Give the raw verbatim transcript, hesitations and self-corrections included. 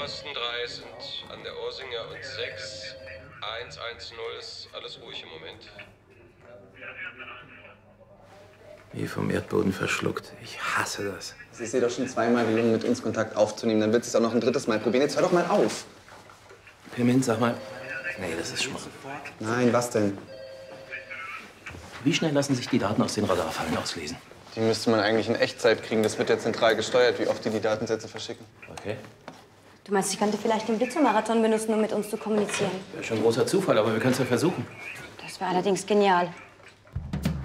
Posten drei sind an der Orsinger und sechs. eins eins null ist alles ruhig im Moment. Wie vom Erdboden verschluckt. Ich hasse das. Es ist dir doch schon zweimal gelungen, mit uns Kontakt aufzunehmen. Dann wird es auch noch ein drittes Mal probieren. Jetzt hör doch mal auf. Pirmin, sag mal. Nee, das ist Schmarrn. Nein, was denn? Wie schnell lassen sich die Daten aus den Radarfallen auslesen? Die müsste man eigentlich in Echtzeit kriegen. Das wird ja zentral gesteuert, wie oft die die Datensätze verschicken. Okay. Du meinst, ich könnte vielleicht den Blitzermarathon benutzen, um mit uns zu kommunizieren? Wäre schon ein großer Zufall, aber wir können es ja versuchen. Das wäre allerdings genial.